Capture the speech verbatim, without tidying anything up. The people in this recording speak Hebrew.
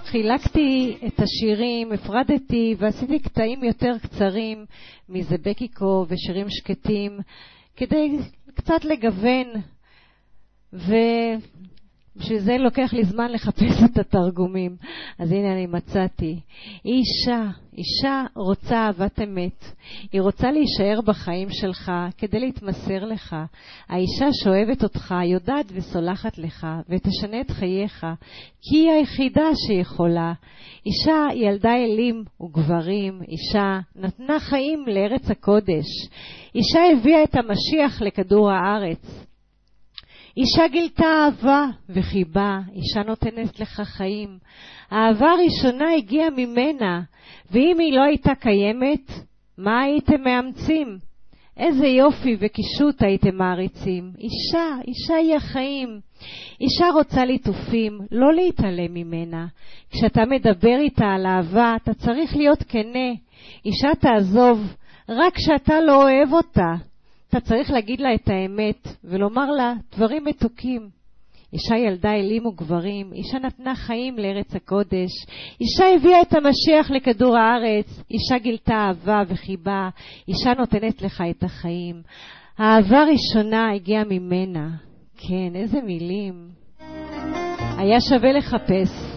חילקתי את השירים, הפרדתי ועשיתי קטעים יותר קצרים מזבקיקו ושירים שקטים, כדי קצת לגוון, ובשביל זה לוקח לי זמן לחפש את התרגומים. אז הנה אני מצאתי. היא אישה, אישה רוצה אהבת אמת. היא רוצה להישאר בחיים שלך כדי להתמסר לך. האישה שאוהבת אותך יודעת וסולחת לך ותשנה את חייך, כי היא היחידה שיכולה. אישה ילדה אלים וגברים, אישה נתנה חיים לארץ הקודש. אישה הביאה את המשיח לכדור הארץ. אישה גילתה אהבה וחיבה, אישה נותנת לך חיים. האהבה הראשונה הגיעה ממנה, ואם היא לא הייתה קיימת, מה הייתם מאמצים? איזה יופי וקישוט הייתם מעריצים. אישה, אישה היא החיים. אישה רוצה ליטופים, לא להתעלם ממנה. כשאתה מדבר איתה על אהבה, אתה צריך להיות כנה. אישה תעזוב רק כשאתה לא אוהב אותה. אתה צריך להגיד לה את האמת ולומר לה דברים מתוקים. אישה ילדה אלים וגברים, אישה נתנה חיים לארץ הקודש, אישה הביאה את המשיח לכדור הארץ, אישה גילתה אהבה וחיבה, אישה נותנת לך את החיים. האהבה הראשונה הגיעה ממנה. כן, איזה מילים. היה שווה לחפש.